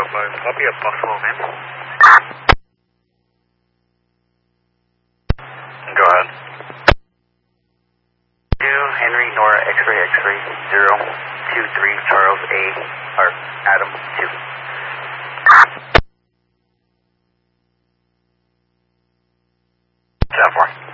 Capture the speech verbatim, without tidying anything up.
advised. Copy a Buffalo, man. Go ahead. two Henry Nora X-ray X-ray zero two three Charles A or Adam two. seven four.